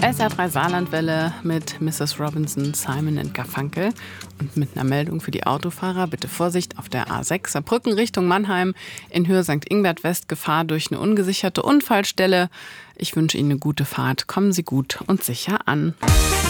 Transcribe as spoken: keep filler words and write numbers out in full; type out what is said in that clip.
S R drei Saarlandwelle mit Misses Robinson, Simon und Garfunkel. Und mit einer Meldung für die Autofahrer, bitte Vorsicht auf der A sechs Saarbrücken Richtung Mannheim in Höhe Sankt Ingbert West, Gefahr durch eine ungesicherte Unfallstelle. Ich wünsche Ihnen eine gute Fahrt. Kommen Sie gut und sicher an.